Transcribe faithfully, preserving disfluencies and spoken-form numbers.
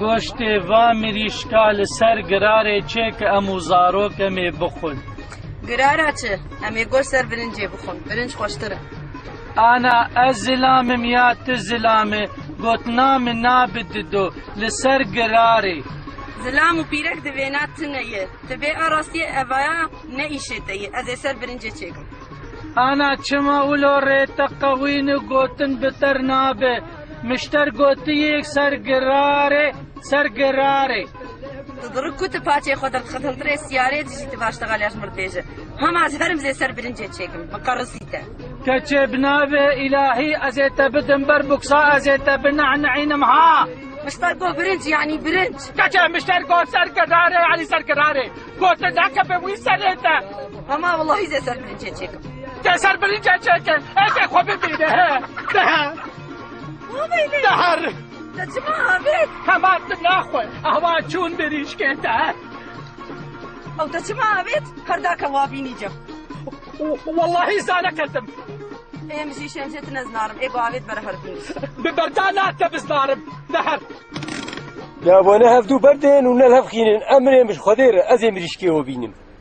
گۆشتێ وا مریشکا لەسەر گرارێ چێ کە ئەموو زارۆکەمێ بخۆن. گرارە چ؟ ئەمێ گۆشت سەر برنجێ بخۆن، برنج خۆشترە. ئانا ئەس زلامم یا تو زلامێ گوتنامە نابددۆ لەسەر گرارێ. زلام و پیرەک دەوێنات تنەیە، دەبێ ئاڕاستیە ئەڤایە نەئیشێتەیە، ئەزێ سەر برنجێ چێکم. ئانا چما ولۆ ڕێتە قەوینە گوتن بتەر نابێ، مشتەر گوتیەک سەر گرارێ سەر گرارێ. دڕک کوتە پاچێ خۆ دەرخەتەندرێ سیارێ دژیتە باشتەغالیاش مردێژە. هەماز هەرم زێ سەر برنجێ چێکم، مەقەڕسیتە. کەچێ بنابێ ئیلاهی ئەزێتە بدم بەر بوکسا ئەزێتە بنەعنەعینم ها. مشتەر گۆ برنج یعنی برنج. کەچێ مشتەر گۆ سەر گرارێ عەلی سەر گرارێ. گۆتە داکە بە وی سەرێتە. هەما وەڵڵاهی زێ سەر برنجێ چێکم. تێ سەر برنجێ چێکن، ئێکێ خۆ ببینە هە. دەهە. دەهەر. دەچما ئاوێت. هەماتم ناخۆی، ئەوا چوون بریشکێتە. ئەو دەچما ئاوێت، هەرداکە وابینی جەم. واللهی زانەکەتم. ئێمەژی شەمجێت نەزنارم، ئێ بۆ ئاوێت بەرە هەربنی. ببەردا ناتکە بزنارم، دەهەر. یا بۆنە هەفتوو بەردێن و نەل هەفخینن ئەمرێ مش خۆدێرە ئەزێ مریشکێوە بینم.